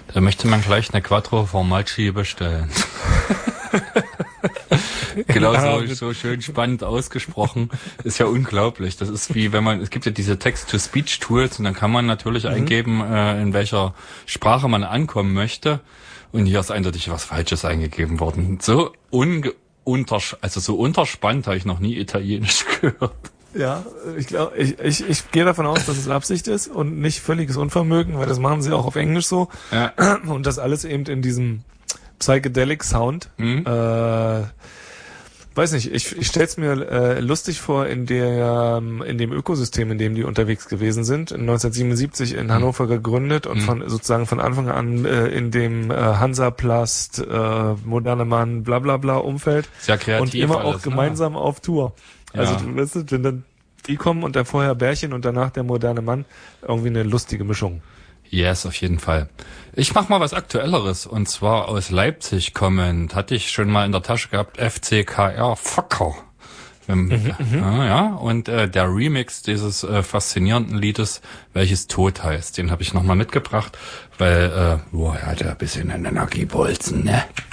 Da möchte man gleich eine Quattro Formaggi bestellen. Genau, so schön spannend ausgesprochen. Ist ja unglaublich. Das ist wie es gibt ja diese Text-to-Speech-Tools und dann kann man natürlich eingeben, in welcher Sprache man ankommen möchte. Und hier ist eindeutig was Falsches eingegeben worden. So so unterspannt habe ich noch nie Italienisch gehört. Ja, ich glaube, ich gehe davon aus, dass es Absicht ist und nicht völliges Unvermögen, weil das machen sie auch auf Englisch so. Ja. Und das alles eben in diesem Psychedelic Sound. Weiß nicht, ich stell's mir lustig vor in dem Ökosystem, in dem die unterwegs gewesen sind. 1977 in Hannover gegründet und von Anfang an in dem Hansaplast, Moderne Mann, bla bla bla Umfeld. Sehr kreativ. Und immer alles, auch gemeinsam auf Tour. Also du weißt, wenn dann die kommen und dann vorher Bärchen und danach der Moderne Mann, irgendwie eine lustige Mischung. Yes, auf jeden Fall. Ich mach mal was Aktuelleres, und zwar aus Leipzig kommend. Hatte ich schon mal in der Tasche gehabt, FCKR Focker. Und der Remix dieses faszinierenden Liedes, welches Tod heißt, den habe ich nochmal mitgebracht, weil, er hat ja ein bisschen einen Energiebolzen, ne?